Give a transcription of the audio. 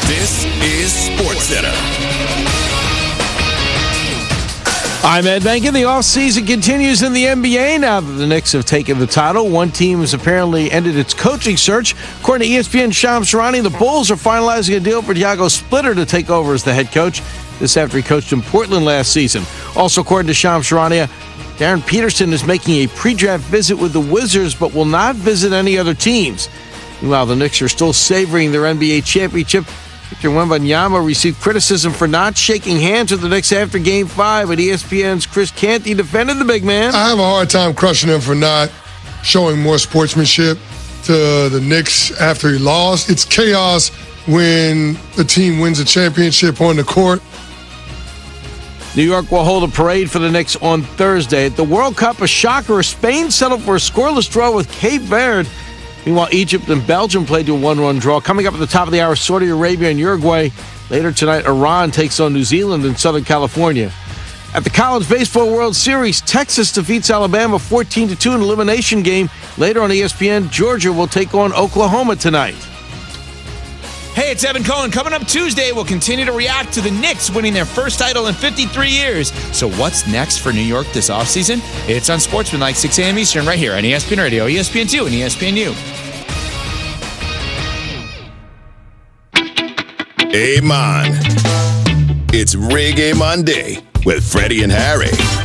This is SportsCenter. I'm Ed Benkin. The offseason continues in the NBA now that the Knicks have taken the title. One team has apparently ended its coaching search. According to ESPN Shams Charania, the Bulls are finalizing a deal for Thiago Splitter to take over as the head coach. This after he coached in Portland last season. Also, according to Shams Charania, Darren Peterson is making a pre-draft visit with the Wizards but will not visit any other teams. Meanwhile, the Knicks are still savoring their NBA championship. Victor Wembanyama received criticism for not shaking hands with the Knicks after Game 5, but ESPN's Chris Canty defended the big man. I have a hard time crushing him for not showing more sportsmanship to the Knicks after he lost. It's chaos when the team wins a championship on the court. New York will hold a parade for the Knicks on Thursday. At the World Cup, a shocker, Spain settled for a scoreless draw with Cape Verde. Meanwhile, Egypt and Belgium played to a 1-1 draw. Coming up at the top of the hour, Saudi Arabia and Uruguay. Later tonight, Iran takes on New Zealand in Southern California. At the College Baseball World Series, Texas defeats Alabama 14-2 in an elimination game. Later on ESPN, Georgia will take on Oklahoma tonight. Hey, it's Evan Cohen. Coming up Tuesday, we'll continue to react to the Knicks winning their first title in 53 years. So what's next for New York this offseason? It's on Sportsmanlike, 6 a.m. Eastern, right here on ESPN Radio, ESPN2, and ESPNU. Amen. It's Reggae Monday with Freddie and Harry.